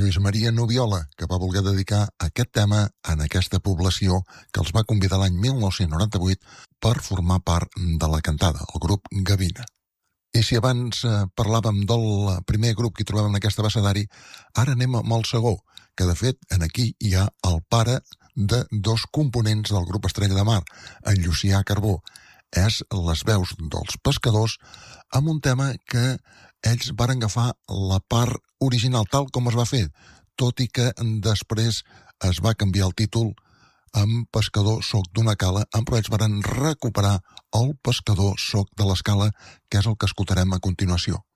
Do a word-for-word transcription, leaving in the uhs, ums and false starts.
Lluís Maria Nubiola, que va voler dedicar aquest tema en aquesta població que els va convidar l'any mil nou-cents noranta-vuit per formar part de la cantada, el grup Gavina. I si abans eh, parlàvem del primer grup que hi trobàvem en aquest abecedari, ara anem amb el segon, que de fet en aquí hi ha el pare de dos components del grup Estrella de Mar, en Llucià Carbó. És les veus dels pescadors amb un tema que ells van agafar la part original tal com es va fer, tot i que després es va canviar el títol amb Pescador soc d'una cala, però ells van recuperar el Pescador soc de l'escala, que és el que escoltarem a continuació.